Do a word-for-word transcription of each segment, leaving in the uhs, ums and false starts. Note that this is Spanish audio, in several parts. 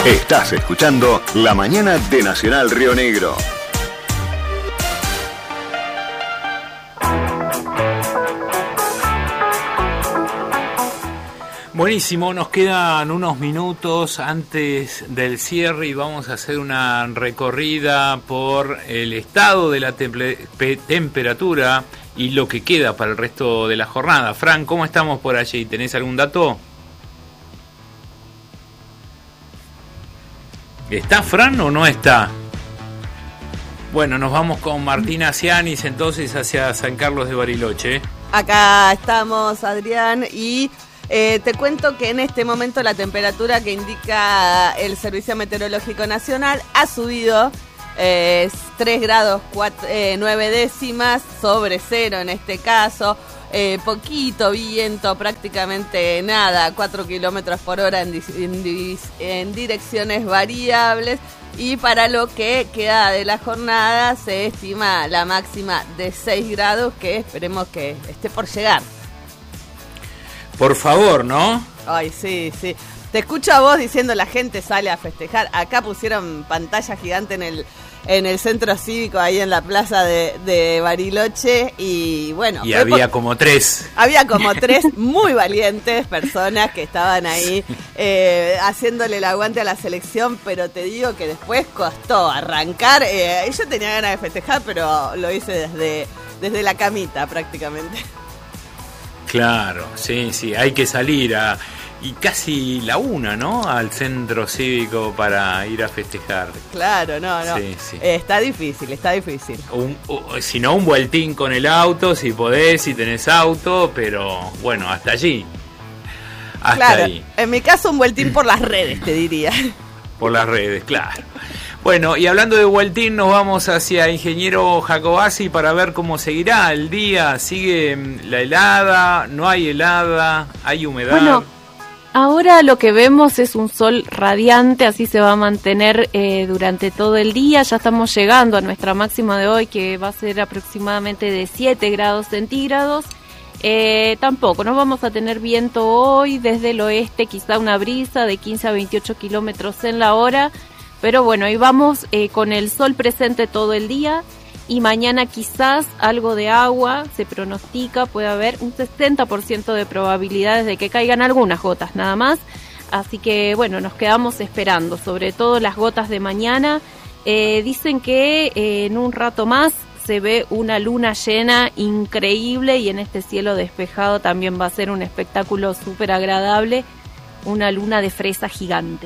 Estás escuchando La Mañana de Nacional Río Negro. Buenísimo, nos quedan unos minutos antes del cierre y vamos a hacer una recorrida por el estado de la temple- pe- temperatura y lo que queda para el resto de la jornada. Fran, ¿cómo estamos por allí? ¿Tenés algún dato? ¿Está Fran o no está? Bueno, nos vamos con Martina Cianis entonces hacia San Carlos de Bariloche. Acá estamos, Adrián, y eh, te cuento que en este momento la temperatura que indica el Servicio Meteorológico Nacional ha subido eh, tres grados cuatro, eh, nueve décimas sobre cero en este caso. Eh, poquito viento, prácticamente nada, cuatro kilómetros por hora en, di- en, di- en direcciones variables. Y para lo que queda de la jornada se estima la máxima de seis grados, que esperemos que esté por llegar. Por favor, ¿no? Ay, sí, sí. Te escucho a vos diciendo la gente sale a festejar. Acá pusieron pantalla gigante en el en el centro cívico, ahí en la plaza de, de Bariloche. Y bueno, Y había por... como tres. Había como tres muy valientes personas que estaban ahí eh, haciéndole el aguante a la selección, pero te digo que después costó arrancar. Eh, yo tenía ganas de festejar, pero lo hice desde, desde la camita prácticamente. Claro, sí, sí, hay que salir a... Y casi la una, ¿no? Al centro cívico para ir a festejar. Claro, no, no. Sí, sí. Eh, está difícil, está difícil. Un, o, si no, un vueltín con el auto, si podés, si tenés auto, pero bueno, hasta allí. Hasta Claro, ahí. en mi caso un vueltín por las redes, te diría. Por las redes, claro. Bueno, y hablando de vueltín, nos vamos hacia Ingeniero Jacobasi para ver cómo seguirá el día. ¿Sigue la helada? ¿No hay helada? ¿Hay humedad? Bueno, ahora lo que vemos es un sol radiante, así se va a mantener eh, durante todo el día. Ya estamos llegando a nuestra máxima de hoy, que va a ser aproximadamente de siete grados centígrados. Eh, tampoco, no vamos a tener viento hoy desde el oeste, quizá una brisa de quince a veintiocho kilómetros en la hora. Pero bueno, ahí vamos eh, con el sol presente todo el día. Y mañana quizás algo de agua se pronostica, puede haber un sesenta por ciento de probabilidades de que caigan algunas gotas nada más. Así que bueno, nos quedamos esperando, sobre todo las gotas de mañana. Eh, dicen que eh, en un rato más se ve una luna llena increíble y en este cielo despejado también va a ser un espectáculo súper agradable, una luna de fresa gigante.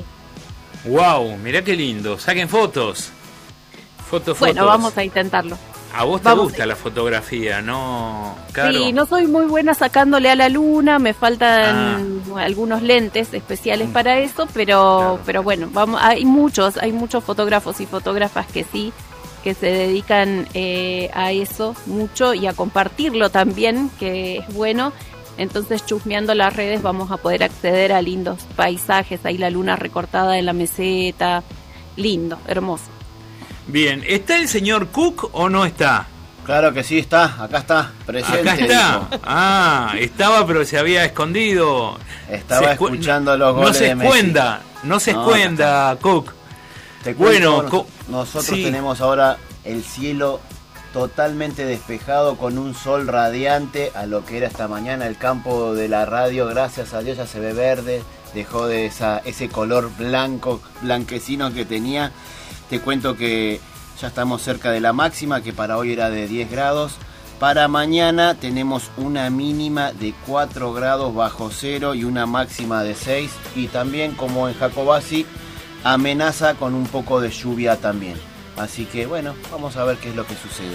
¡Wow! Mirá qué lindo. Saquen fotos. Fotos, Bueno, fotos. vamos a intentarlo. A vos te Vamos gusta a... la fotografía, ¿no, Caro? Sí, no soy muy buena sacándole a la luna, me faltan ah. algunos lentes especiales para eso, pero claro. pero bueno, vamos, hay muchos, hay muchos fotógrafos y fotógrafas que sí, que se dedican eh, a eso mucho y a compartirlo también, que es bueno. Entonces, chusmeando las redes vamos a poder acceder a lindos paisajes, ahí la luna recortada en la meseta, lindo, hermoso. Bien, ¿está el señor Cook o no está? Claro que sí está, acá está, presente. Acá está. Dijo. Ah, estaba pero se había escondido. Estaba escu- escuchando los goles no se de Messi. escuenda, no se no, escuenda, Cook. Te cuento, bueno, co- nosotros sí. tenemos ahora el cielo totalmente despejado con un sol radiante a lo que era esta mañana el campo de la radio. Gracias a Dios ya se ve verde, dejó de esa, ese color blanco, blanquecino que tenía. Te cuento que ya estamos cerca de la máxima, que para hoy era de diez grados. Para mañana tenemos una mínima de cuatro grados bajo cero y una máxima de seis. Y también, como en Jacobasi, amenaza con un poco de lluvia también. Así que bueno, vamos a ver qué es lo que sucede.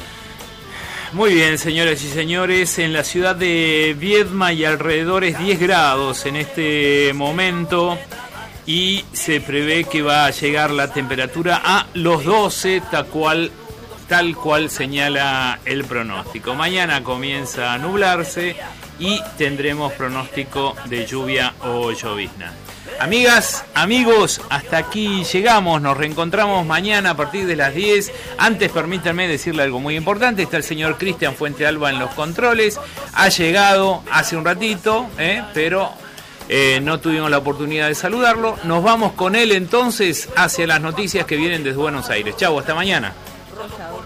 Muy bien, señoras y señores, en la ciudad de Viedma y alrededores diez grados en este momento. Y se prevé que va a llegar la temperatura a los doce, tal cual, tal cual señala el pronóstico. Mañana comienza a nublarse y tendremos pronóstico de lluvia o llovizna. Amigas, amigos, hasta aquí llegamos, nos reencontramos mañana a partir de las diez. Antes permítanme decirle algo muy importante, está el señor Cristian Fuente Alba en los controles, ha llegado hace un ratito, ¿eh? pero... eh, no tuvimos la oportunidad de saludarlo. Nos vamos con él entonces hacia las noticias que vienen desde Buenos Aires. Chau, hasta mañana.